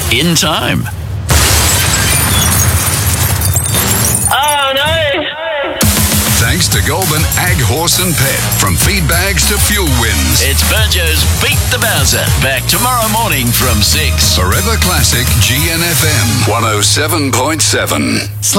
in time. Oh, no! Thanks to Goulburn Ag Horse and Pet. From feed bags to fuel wins. It's Burjo's Beat the Bowser. Back tomorrow morning from 6. Forever Classic GNFM 107.7.